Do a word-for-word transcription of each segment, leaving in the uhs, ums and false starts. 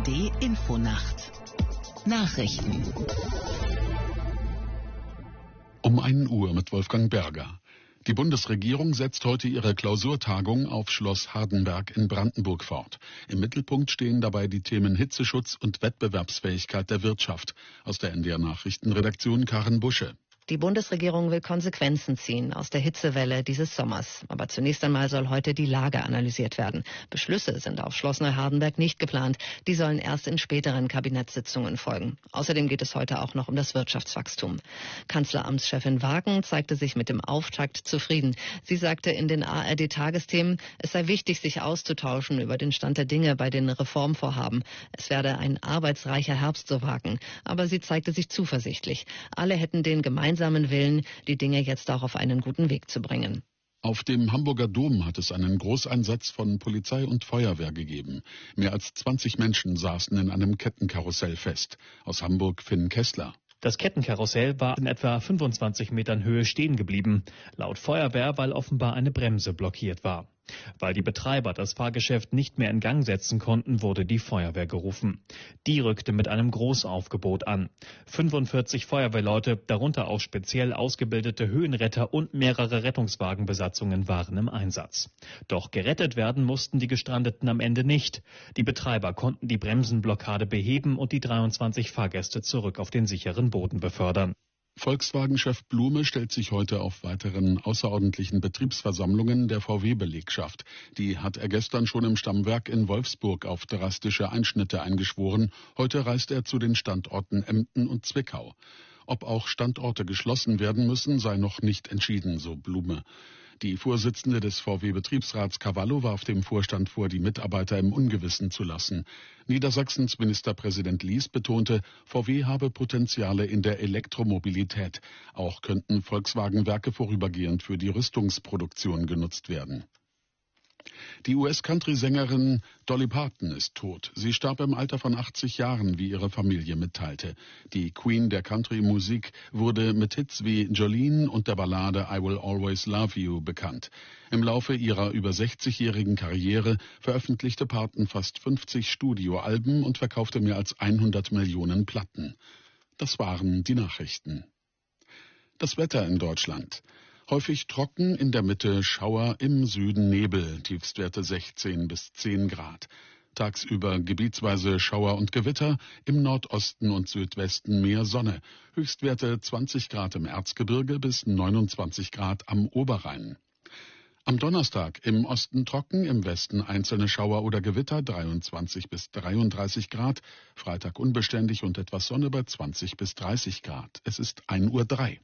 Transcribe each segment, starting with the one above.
D Infonacht Nachrichten. Um ein Uhr mit Wolfgang Berger. Die Bundesregierung setzt heute ihre Klausurtagung auf Schloss Hardenberg in Brandenburg fort. Im Mittelpunkt stehen dabei die Themen Hitzeschutz und Wettbewerbsfähigkeit der Wirtschaft. Aus der N D R-Nachrichtenredaktion Karin Busche. Die Bundesregierung will Konsequenzen ziehen aus der Hitzewelle dieses Sommers. Aber zunächst einmal soll heute die Lage analysiert werden. Beschlüsse sind auf Schloss Neuhardenberg nicht geplant. Die sollen erst in späteren Kabinettssitzungen folgen. Außerdem geht es heute auch noch um das Wirtschaftswachstum. Kanzleramtschefin Wagen zeigte sich mit dem Auftakt zufrieden. Sie sagte in den A R D-Tagesthemen, es sei wichtig, sich auszutauschen über den Stand der Dinge bei den Reformvorhaben. Es werde ein arbeitsreicher Herbst, so Wagen. Aber sie zeigte sich zuversichtlich. Alle hätten den gemeinsamen Willen, die Dinge jetzt auch auf einen guten Weg zu bringen. Auf dem Hamburger Dom hat es einen Großeinsatz von Polizei und Feuerwehr gegeben. Mehr als zwanzig Menschen saßen in einem Kettenkarussell fest. Aus Hamburg Finn Kessler. Das Kettenkarussell war in etwa fünfundzwanzig Metern Höhe stehen geblieben. Laut Feuerwehr, weil offenbar eine Bremse blockiert war. Weil die Betreiber das Fahrgeschäft nicht mehr in Gang setzen konnten, wurde die Feuerwehr gerufen. Die rückte mit einem Großaufgebot an. fünfundvierzig Feuerwehrleute, darunter auch speziell ausgebildete Höhenretter und mehrere Rettungswagenbesatzungen waren im Einsatz. Doch gerettet werden mussten die Gestrandeten am Ende nicht. Die Betreiber konnten die Bremsenblockade beheben und die dreiundzwanzig Fahrgäste zurück auf den sicheren Boden befördern. Volkswagen-Chef Blume stellt sich heute auf weiteren außerordentlichen Betriebsversammlungen der V W-Belegschaft. Die hat er gestern schon im Stammwerk in Wolfsburg auf drastische Einschnitte eingeschworen. Heute reist er zu den Standorten Emden und Zwickau. Ob auch Standorte geschlossen werden müssen, sei noch nicht entschieden, so Blume. Die Vorsitzende des V W-Betriebsrats Cavallo warf dem Vorstand vor, die Mitarbeiter im Ungewissen zu lassen. Niedersachsens Ministerpräsident Lies betonte, V W habe Potenziale in der Elektromobilität. Auch könnten Volkswagen-Werke vorübergehend für die Rüstungsproduktion genutzt werden. Die U S-Country-Sängerin Dolly Parton ist tot. Sie starb im Alter von achtzig Jahren, wie ihre Familie mitteilte. Die Queen der Country-Musik wurde mit Hits wie Jolene und der Ballade I Will Always Love You bekannt. Im Laufe ihrer über sechzigjährigen Karriere veröffentlichte Parton fast fünfzig Studioalben und verkaufte mehr als hundert Millionen Platten. Das waren die Nachrichten. Das Wetter in Deutschland. Häufig trocken, in der Mitte Schauer, im Süden Nebel, Tiefstwerte sechzehn bis zehn Grad. Tagsüber gebietsweise Schauer und Gewitter, im Nordosten und Südwesten mehr Sonne. Höchstwerte zwanzig Grad im Erzgebirge bis neunundzwanzig Grad am Oberrhein. Am Donnerstag im Osten trocken, im Westen einzelne Schauer oder Gewitter, dreiundzwanzig bis dreiunddreißig Grad. Freitag unbeständig und etwas Sonne bei zwanzig bis dreißig Grad. Es ist ein Uhr drei.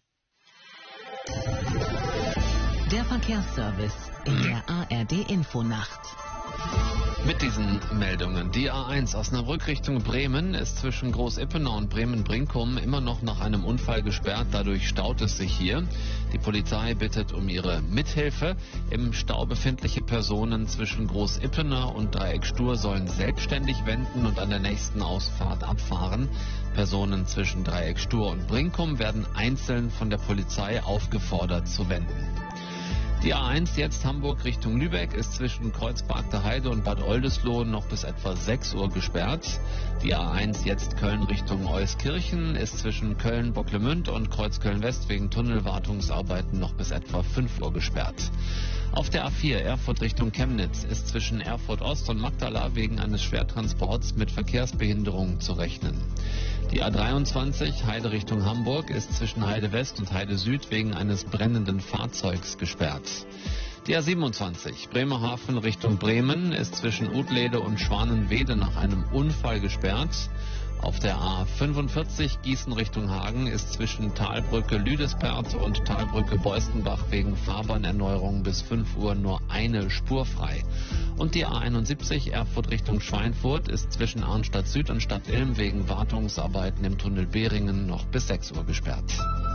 Der Verkehrsservice in der A R D-Infonacht. Mit diesen Meldungen. Die A eins Osnabrück Richtung Bremen ist zwischen Groß-Ippenau und Bremen-Brinkum immer noch nach einem Unfall gesperrt. Dadurch staut es sich hier. Die Polizei bittet um ihre Mithilfe. Im Stau befindliche Personen zwischen Groß-Ippenau und Dreieck Stur sollen selbstständig wenden und an der nächsten Ausfahrt abfahren. Personen zwischen Dreieck Stur und Brinkum werden einzeln von der Polizei aufgefordert zu wenden. Die A eins jetzt Hamburg Richtung Lübeck ist zwischen Kreuzberg der Heide und Bad Oldesloe noch bis etwa sechs Uhr gesperrt. Die A eins jetzt Köln Richtung Euskirchen ist zwischen Köln-Bocklemünd und Kreuzköln-West wegen Tunnelwartungsarbeiten noch bis etwa fünf Uhr gesperrt. Auf der A vier Erfurt Richtung Chemnitz ist zwischen Erfurt Ost und Magdala wegen eines Schwertransports mit Verkehrsbehinderungen zu rechnen. Die A dreiundzwanzig Heide Richtung Hamburg ist zwischen Heide West und Heide Süd wegen eines brennenden Fahrzeugs gesperrt. Die A siebenundzwanzig Bremerhaven Richtung Bremen ist zwischen Utlede und Schwanenwede nach einem Unfall gesperrt. Auf der A fünfundvierzig Gießen Richtung Hagen ist zwischen Talbrücke Lüdespert und Talbrücke Beustenbach wegen Fahrbahnerneuerung bis fünf Uhr nur eine Spur frei. Und die A einundsiebzig Erfurt Richtung Schweinfurt ist zwischen Arnstadt Süd und Stadt Ilm wegen Wartungsarbeiten im Tunnel Behringen noch bis sechs Uhr gesperrt.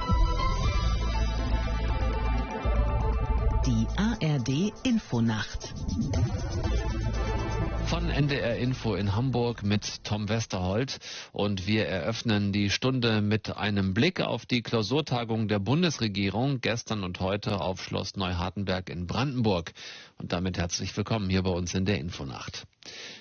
Die A R D-Infonacht. Von N D R Info in Hamburg mit Tom Westerholt und wir eröffnen die Stunde mit einem Blick auf die Klausurtagung der Bundesregierung gestern und heute auf Schloss Neuhardenberg in Brandenburg. Und damit herzlich willkommen hier bei uns in der Infonacht.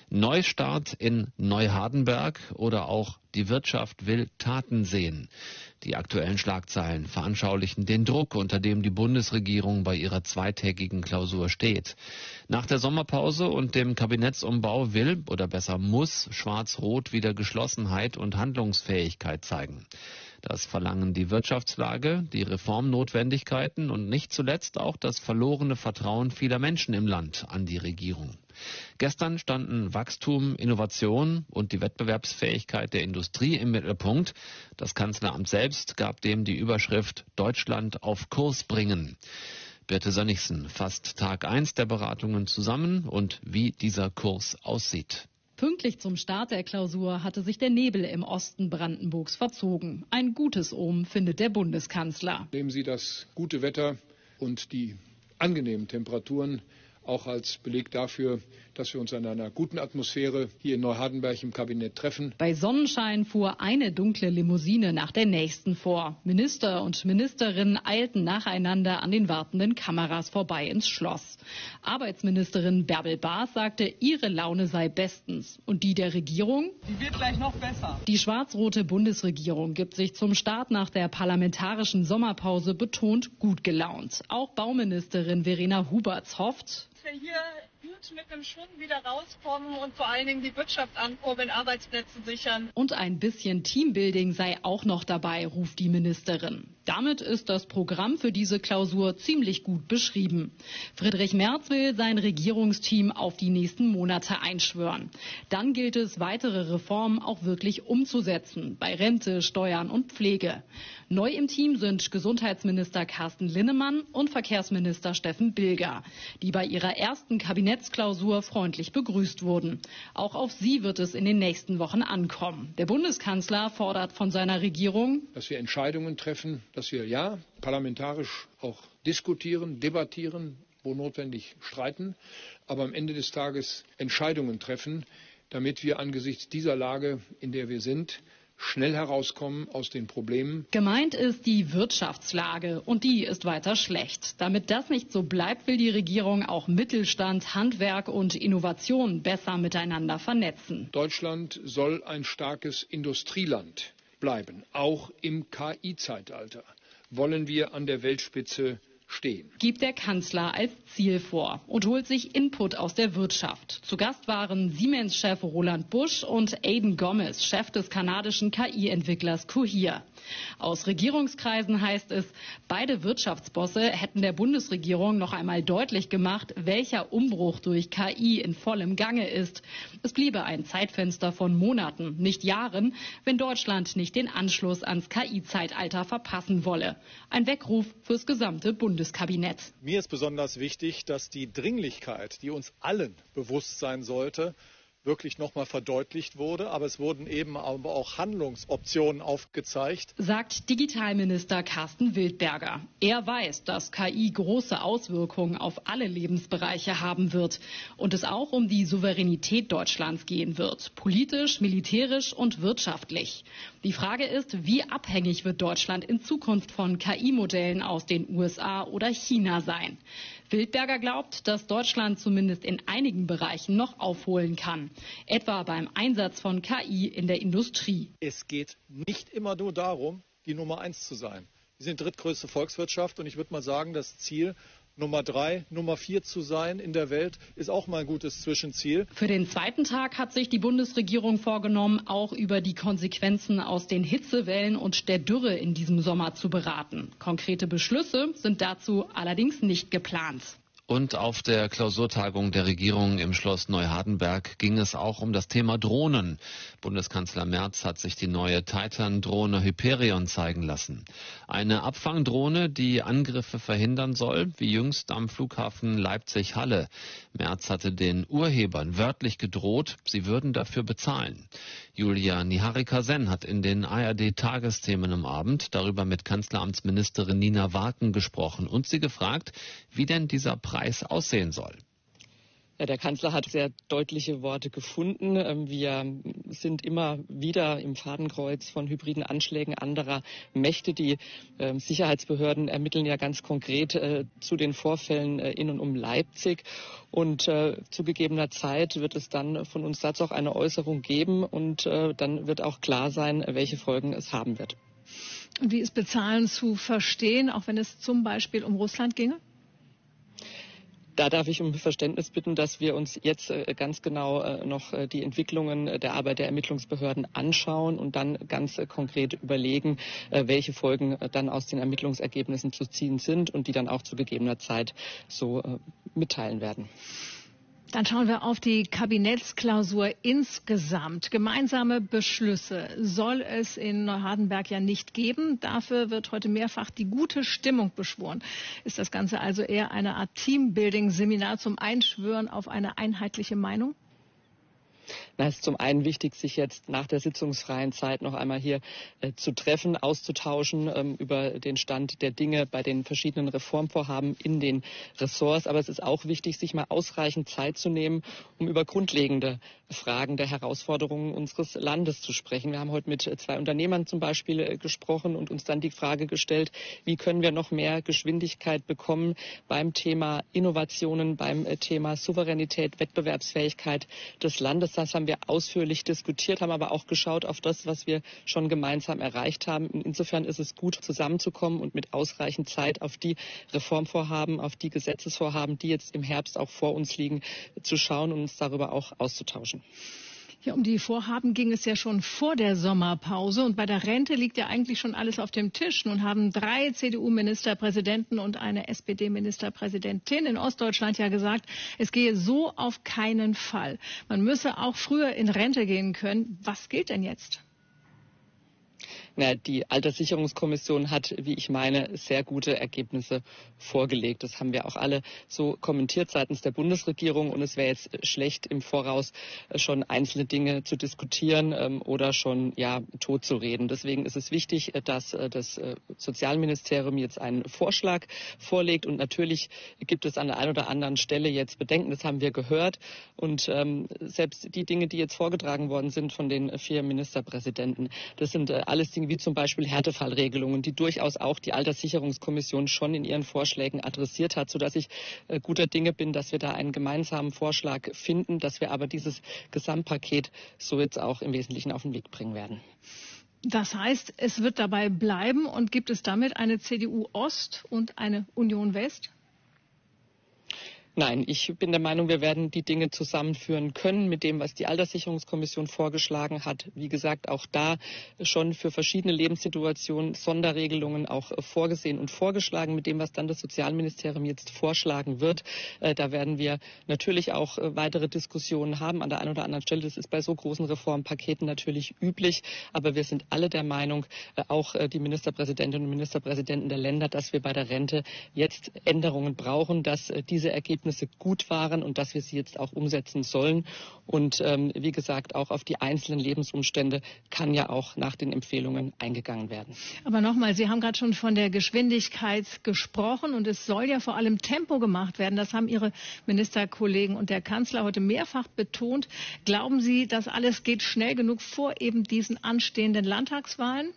Neustart in Neuhardenberg oder auch die Wirtschaft will Taten sehen. Die aktuellen Schlagzeilen veranschaulichen den Druck, unter dem die Bundesregierung bei ihrer zweitägigen Klausur steht. Nach der Sommerpause und dem Kabinettsumbau will oder besser muss Schwarz-Rot wieder Geschlossenheit und Handlungsfähigkeit zeigen. Das verlangen die Wirtschaftslage, die Reformnotwendigkeiten und nicht zuletzt auch das verlorene Vertrauen vieler Menschen im Land an die Regierung. Gestern standen Wachstum, Innovation und die Wettbewerbsfähigkeit der Industrie im Mittelpunkt. Das Kanzleramt selbst gab dem die Überschrift Deutschland auf Kurs bringen. Birte Sönnigsen fasst Tag eins der Beratungen zusammen und wie dieser Kurs aussieht. Pünktlich zum Start der Klausur hatte sich der Nebel im Osten Brandenburgs verzogen. Ein gutes Omen findet der Bundeskanzler. Nehmen Sie das gute Wetter und die angenehmen Temperaturen auch als Beleg dafür, dass wir uns in einer guten Atmosphäre hier in Neuhardenberg im Kabinett treffen. Bei Sonnenschein fuhr eine dunkle Limousine nach der nächsten vor. Minister und Ministerinnen eilten nacheinander an den wartenden Kameras vorbei ins Schloss. Arbeitsministerin Bärbel Baas sagte, ihre Laune sei bestens. Und die der Regierung? Die wird gleich noch besser. Die schwarz-rote Bundesregierung gibt sich zum Start nach der parlamentarischen Sommerpause betont gut gelaunt. Auch Bauministerin Verena Huberts hofft, dass wir hier gut mit einem Schwung wieder rauskommen und vor allen Dingen die Wirtschaft ankurbeln, Arbeitsplätze sichern. Und ein bisschen Teambuilding sei auch noch dabei, ruft die Ministerin. Damit ist das Programm für diese Klausur ziemlich gut beschrieben. Friedrich Merz will sein Regierungsteam auf die nächsten Monate einschwören. Dann gilt es, weitere Reformen auch wirklich umzusetzen, bei Rente, Steuern und Pflege. Neu im Team sind Gesundheitsminister Carsten Linnemann und Verkehrsminister Steffen Bilger, die bei ihrer ersten Kabinettsklausur freundlich begrüßt wurden. Auch auf sie wird es in den nächsten Wochen ankommen. Der Bundeskanzler fordert von seiner Regierung, dass wir Entscheidungen treffen, dass wir ja parlamentarisch auch diskutieren, debattieren, wo notwendig streiten, aber am Ende des Tages Entscheidungen treffen, damit wir angesichts dieser Lage, in der wir sind, schnell herauskommen aus den Problemen. Gemeint ist die Wirtschaftslage und die ist weiter schlecht. Damit das nicht so bleibt, will die Regierung auch Mittelstand, Handwerk und Innovation besser miteinander vernetzen. Deutschland soll ein starkes Industrieland bleiben, auch im K I-Zeitalter. Wollen wir an der Weltspitze stehen. Gibt der Kanzler als Ziel vor und holt sich Input aus der Wirtschaft. Zu Gast waren Siemens-Chef Roland Busch und Aidan Gomez, Chef des kanadischen K I-Entwicklers Cohere. Aus Regierungskreisen heißt es, beide Wirtschaftsbosse hätten der Bundesregierung noch einmal deutlich gemacht, welcher Umbruch durch K I in vollem Gange ist. Es bliebe ein Zeitfenster von Monaten, nicht Jahren, wenn Deutschland nicht den Anschluss ans K I-Zeitalter verpassen wolle. Ein Weckruf fürs gesamte Bundeskabinett. Mir ist besonders wichtig, dass die Dringlichkeit, die uns allen bewusst sein sollte, wirklich noch mal verdeutlicht wurde. Aber es wurden eben aber auch Handlungsoptionen aufgezeigt, sagt Digitalminister Carsten Wildberger. Er weiß, dass K I große Auswirkungen auf alle Lebensbereiche haben wird und es auch um die Souveränität Deutschlands gehen wird. Politisch, militärisch und wirtschaftlich. Die Frage ist, wie abhängig wird Deutschland in Zukunft von K I-Modellen aus den U S A oder China sein? Wildberger glaubt, dass Deutschland zumindest in einigen Bereichen noch aufholen kann. Etwa beim Einsatz von K I in der Industrie. Es geht nicht immer nur darum, die Nummer eins zu sein. Wir sind drittgrößte Volkswirtschaft und ich würde mal sagen, das Ziel, Nummer drei, Nummer vier zu sein in der Welt, ist auch mal ein gutes Zwischenziel. Für den zweiten Tag hat sich die Bundesregierung vorgenommen, auch über die Konsequenzen aus den Hitzewellen und der Dürre in diesem Sommer zu beraten. Konkrete Beschlüsse sind dazu allerdings nicht geplant. Und auf der Klausurtagung der Regierung im Schloss Neuhardenberg ging es auch um das Thema Drohnen. Bundeskanzler Merz hat sich die neue Titan-Drohne Hyperion zeigen lassen. Eine Abfangdrohne, die Angriffe verhindern soll, wie jüngst am Flughafen Leipzig-Halle. Merz hatte den Urhebern wörtlich gedroht, sie würden dafür bezahlen. Julia Niharika-Sen hat in den A R D-Tagesthemen am Abend darüber mit Kanzleramtsministerin Nina Warken gesprochen und sie gefragt, wie denn dieser Preis aussehen soll. Ja, der Kanzler hat sehr deutliche Worte gefunden. Wir sind immer wieder im Fadenkreuz von hybriden Anschlägen anderer Mächte. Die Sicherheitsbehörden ermitteln ja ganz konkret zu den Vorfällen in und um Leipzig. Und zu gegebener Zeit wird es dann von uns dazu auch eine Äußerung geben. Und dann wird auch klar sein, welche Folgen es haben wird. Und wie ist Bezahlen zu verstehen, auch wenn es zum Beispiel um Russland ginge? Da darf ich um Verständnis bitten, dass wir uns jetzt ganz genau noch die Entwicklungen der Arbeit der Ermittlungsbehörden anschauen und dann ganz konkret überlegen, welche Folgen dann aus den Ermittlungsergebnissen zu ziehen sind und die dann auch zu gegebener Zeit so mitteilen werden. Dann schauen wir auf die Kabinettsklausur insgesamt. Gemeinsame Beschlüsse soll es in Neuhardenberg ja nicht geben. Dafür wird heute mehrfach die gute Stimmung beschworen. Ist das Ganze also eher eine Art Teambuilding-Seminar zum Einschwören auf eine einheitliche Meinung? Na, es ist zum einen wichtig, sich jetzt nach der sitzungsfreien Zeit noch einmal hier äh, zu treffen, auszutauschen ähm, über den Stand der Dinge bei den verschiedenen Reformvorhaben in den Ressorts. Aber es ist auch wichtig, sich mal ausreichend Zeit zu nehmen, um über grundlegende Fragen der Herausforderungen unseres Landes zu sprechen. Wir haben heute mit zwei Unternehmern zum Beispiel äh, gesprochen und uns dann die Frage gestellt, wie können wir noch mehr Geschwindigkeit bekommen beim Thema Innovationen, beim äh, Thema Souveränität, Wettbewerbsfähigkeit des Landes. Das haben wir ausführlich diskutiert, haben aber auch geschaut auf das, was wir schon gemeinsam erreicht haben. Insofern ist es gut, zusammenzukommen und mit ausreichend Zeit auf die Reformvorhaben, auf die Gesetzesvorhaben, die jetzt im Herbst auch vor uns liegen, zu schauen und uns darüber auch auszutauschen. Ja, um die Vorhaben ging es ja schon vor der Sommerpause. Und bei der Rente liegt ja eigentlich schon alles auf dem Tisch. Nun haben drei C D U-Ministerpräsidenten und eine S P D-Ministerpräsidentin in Ostdeutschland ja gesagt, es gehe so auf keinen Fall. Man müsse auch früher in Rente gehen können. Was gilt denn jetzt? Na, die Alterssicherungskommission hat, wie ich meine, sehr gute Ergebnisse vorgelegt. Das haben wir auch alle so kommentiert seitens der Bundesregierung. Und es wäre jetzt schlecht, im Voraus schon einzelne Dinge zu diskutieren ähm, oder schon ja tot zu reden. Deswegen ist es wichtig, dass äh, das äh, Sozialministerium jetzt einen Vorschlag vorlegt. Und natürlich gibt es an der einen oder anderen Stelle jetzt Bedenken. Das haben wir gehört. Und ähm, selbst die Dinge, die jetzt vorgetragen worden sind von den vier Ministerpräsidenten, das sind äh, alles Dinge, wie zum Beispiel Härtefallregelungen, die durchaus auch die Alterssicherungskommission schon in ihren Vorschlägen adressiert hat, sodass ich äh, guter Dinge bin, dass wir da einen gemeinsamen Vorschlag finden, dass wir aber dieses Gesamtpaket so jetzt auch im Wesentlichen auf den Weg bringen werden. Das heißt, es wird dabei bleiben und gibt es damit eine C D U Ost und eine Union West? Nein, ich bin der Meinung, wir werden die Dinge zusammenführen können mit dem, was die Alterssicherungskommission vorgeschlagen hat. Wie gesagt, auch da schon für verschiedene Lebenssituationen Sonderregelungen auch vorgesehen und vorgeschlagen mit dem, was dann das Sozialministerium jetzt vorschlagen wird. Da werden wir natürlich auch weitere Diskussionen haben an der einen oder anderen Stelle. Das ist bei so großen Reformpaketen natürlich üblich. Aber wir sind alle der Meinung, auch die Ministerpräsidentinnen und Ministerpräsidenten der Länder, dass wir bei der Rente jetzt Änderungen brauchen, dass diese Ergebnisse gut waren und dass wir sie jetzt auch umsetzen sollen. Und ähm, wie gesagt, auch auf die einzelnen Lebensumstände kann ja auch nach den Empfehlungen eingegangen werden. Aber nochmal, Sie haben gerade schon von der Geschwindigkeit gesprochen und es soll ja vor allem Tempo gemacht werden. Das haben Ihre Ministerkollegen und der Kanzler heute mehrfach betont. Glauben Sie, dass alles geht schnell genug vor eben diesen anstehenden Landtagswahlen?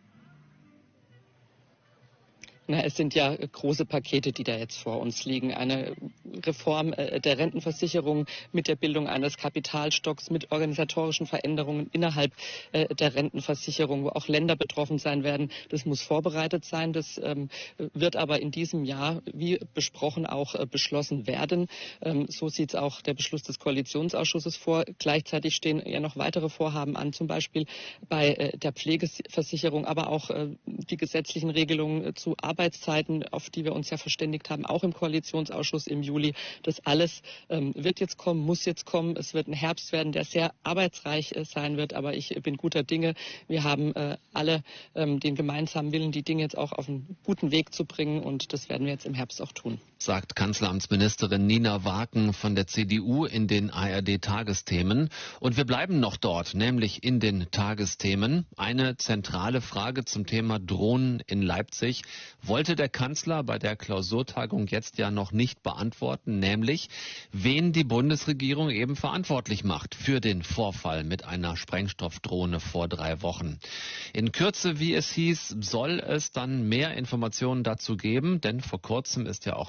Na, es sind ja große Pakete, die da jetzt vor uns liegen. Eine Reform äh, der Rentenversicherung mit der Bildung eines Kapitalstocks, mit organisatorischen Veränderungen innerhalb äh, der Rentenversicherung, wo auch Länder betroffen sein werden. Das muss vorbereitet sein. Das ähm, wird aber in diesem Jahr, wie besprochen, auch äh, beschlossen werden. Ähm, so sieht es auch der Beschluss des Koalitionsausschusses vor. Gleichzeitig stehen ja noch weitere Vorhaben an, zum Beispiel bei äh, der Pflegeversicherung, aber auch äh, die gesetzlichen Regelungen äh, zu Arbeit. Arbeitszeiten, auf die wir uns ja verständigt haben, auch im Koalitionsausschuss im Juli. Das alles ähm, wird jetzt kommen, muss jetzt kommen. Es wird ein Herbst werden, der sehr arbeitsreich äh, sein wird. Aber ich bin guter Dinge. Wir haben äh, alle ähm, den gemeinsamen Willen, die Dinge jetzt auch auf einen guten Weg zu bringen. Und das werden wir jetzt im Herbst auch tun. Sagt Kanzleramtsministerin Nina Waken von der C D U in den A R D-Tagesthemen. Und wir bleiben noch dort, nämlich in den Tagesthemen. Eine zentrale Frage zum Thema Drohnen in Leipzig. wollte der Kanzler bei der Klausurtagung jetzt ja noch nicht beantworten, nämlich wen die Bundesregierung eben verantwortlich macht für den Vorfall mit einer Sprengstoffdrohne vor drei Wochen. In Kürze, wie es hieß, soll es dann mehr Informationen dazu geben, denn vor kurzem ist ja auch